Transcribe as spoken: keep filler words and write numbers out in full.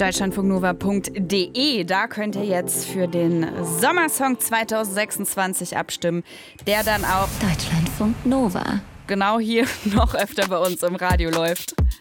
deutschlandfunknova punkt de. Da könnt ihr jetzt für den Sommersong zwanzig sechsundzwanzig abstimmen, der dann auch Deutschlandfunk Nova genau hier noch öfter bei uns im Radio läuft.